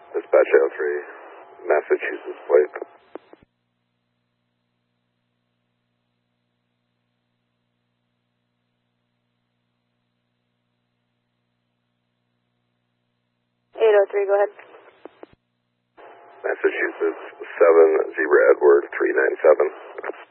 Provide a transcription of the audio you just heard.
Dispatch 03, Massachusetts plate. Go ahead. Massachusetts 7, Zebra Edward 397.